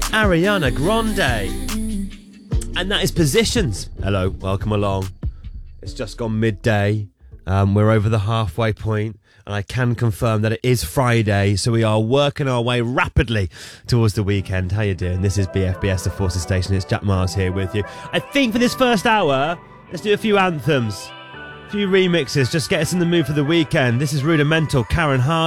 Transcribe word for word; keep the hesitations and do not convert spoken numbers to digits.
Ariana Grande. And that is Positions. Hello, welcome along. It's just gone midday. Um, we're over the halfway point, and I can confirm that it is Friday, so we are working our way rapidly towards the weekend. How you doing? This is B F B S, the Forces Station. It's Jack Mars here with you. I think for this first hour, let's do a few anthems, a few remixes, just get us in the mood for the weekend. This is Rudimental, Karen Hard.